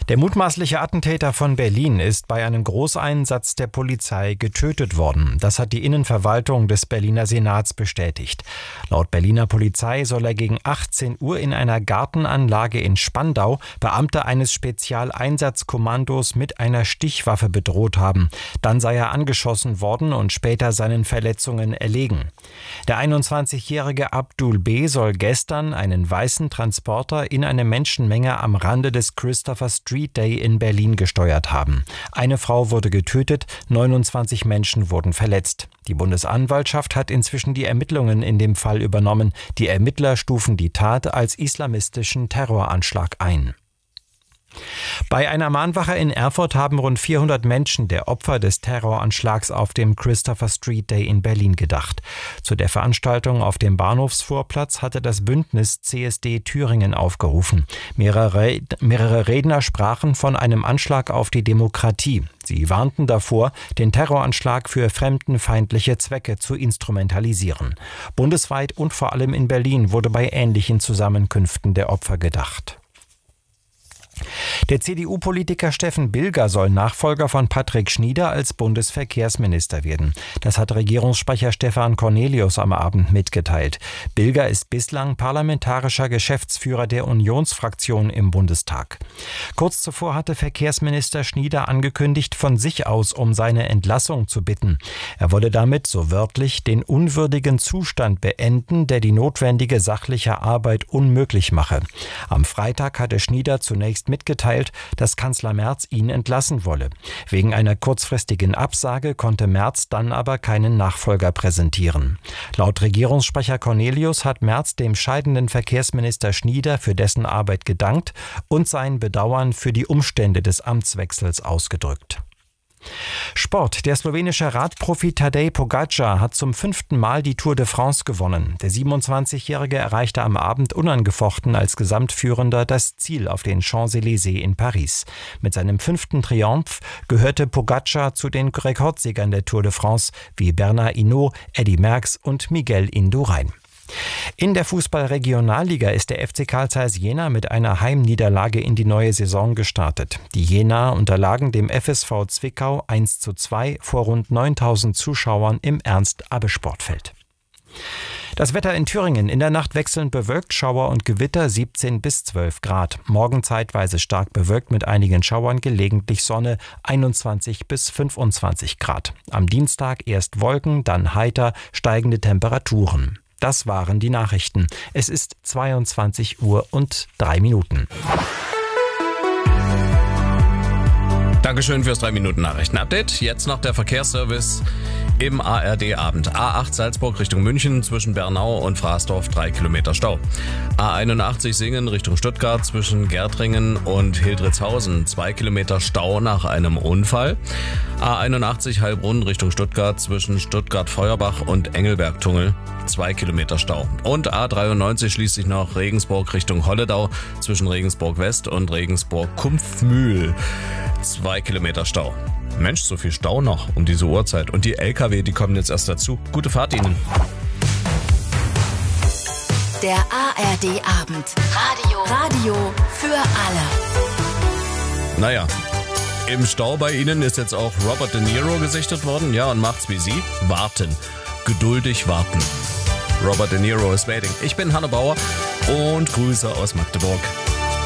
Der mutmaßliche Attentäter von Berlin ist bei einem Großeinsatz der Polizei getötet worden. Das hat die Innenverwaltung des Berliner Senats bestätigt. Laut Berliner Polizei soll er gegen 18 Uhr in einer Gartenanlage in Spandau Beamte eines Spezialeinsatzkommandos mit einer Stichwaffe bedroht haben. Dann sei er angeschossen worden und später seinen Verletzungen erlegen. Der 21-jährige Abdul B. soll gestern einen weißen Transporter in eine Menschenmenge am Rande des Christopher Street Day in Berlin gesteuert haben. Eine Frau wurde getötet, 29 Menschen wurden verletzt. Die Bundesanwaltschaft hat inzwischen die Ermittlungen in dem Fall übernommen. Die Ermittler stufen die Tat als islamistischen Terroranschlag ein. Bei einer Mahnwache in Erfurt haben rund 400 Menschen der Opfer des Terroranschlags auf dem Christopher Street Day in Berlin gedacht. Zu der Veranstaltung auf dem Bahnhofsvorplatz hatte das Bündnis CSD Thüringen aufgerufen. Mehrere Redner sprachen von einem Anschlag auf die Demokratie. Sie warnten davor, den Terroranschlag für fremdenfeindliche Zwecke zu instrumentalisieren. Bundesweit und vor allem in Berlin wurde bei ähnlichen Zusammenkünften der Opfer gedacht. Der CDU-Politiker Steffen Bilger soll Nachfolger von Patrick Schnieder als Bundesverkehrsminister werden. Das hat Regierungssprecher Stefan Cornelius am Abend mitgeteilt. Bilger ist bislang parlamentarischer Geschäftsführer der Unionsfraktion im Bundestag. Kurz zuvor hatte Verkehrsminister Schnieder angekündigt, von sich aus um seine Entlassung zu bitten. Er wolle damit, so wörtlich, den unwürdigen Zustand beenden, der die notwendige sachliche Arbeit unmöglich mache. Am Freitag hatte Schnieder zunächst mitgeteilt, dass Kanzler Merz ihn entlassen wolle. Wegen einer kurzfristigen Absage konnte Merz dann aber keinen Nachfolger präsentieren. Laut Regierungssprecher Cornelius hat Merz dem scheidenden Verkehrsminister Schnieder für dessen Arbeit gedankt und sein Bedauern für die Umstände des Amtswechsels ausgedrückt. Sport. Der slowenische Radprofi Tadej Pogačar hat zum 5. Mal die Tour de France gewonnen. Der 27-Jährige erreichte am Abend unangefochten als Gesamtführender das Ziel auf den Champs-Élysées in Paris. Mit seinem 5. Triumph gehörte Pogačar zu den Rekordsiegern der Tour de France wie Bernard Hinault, Eddy Merckx und Miguel Indurain. In der Fußball-Regionalliga ist der FC Carl Zeiss Jena mit einer Heimniederlage in die neue Saison gestartet. Die Jenaer unterlagen dem FSV Zwickau 1:2 vor rund 9.000 Zuschauern im Ernst-Abbe-Sportfeld. Das Wetter in Thüringen: in der Nacht wechselnd bewölkt, Schauer und Gewitter, 17 bis 12 Grad. Morgen zeitweise stark bewölkt mit einigen Schauern, gelegentlich Sonne, 21 bis 25 Grad. Am Dienstag erst Wolken, dann heiter, steigende Temperaturen. Das waren die Nachrichten. Es ist 22 Uhr und 3 Minuten. Dankeschön fürs 3-Minuten-Nachrichten-Update. Jetzt noch der Verkehrsservice im ARD-Abend. A8 Salzburg Richtung München zwischen Bernau und Fraßdorf 3 Kilometer Stau. A81 Singen Richtung Stuttgart zwischen Gärtringen und Hildritzhausen 2 Kilometer Stau nach einem Unfall. A81 Heilbronn Richtung Stuttgart zwischen Stuttgart-Feuerbach und Engelberg-Tunnel 2 Kilometer Stau. Und A93 schließlich noch Regensburg Richtung Holledau zwischen Regensburg West und Regensburg-Kumpfmühl 2 Kilometer Stau. Mensch, so viel Stau noch um diese Uhrzeit. Und die LKW, die kommen jetzt erst dazu. Gute Fahrt Ihnen. Der ARD-Abend. Radio für alle. Naja, im Stau bei Ihnen ist jetzt auch Robert De Niro gesichtet worden. Ja, und macht's wie Sie. Warten. Geduldig warten. Robert De Niro is waiting. Ich bin Hanne Bauer und Grüße aus Magdeburg.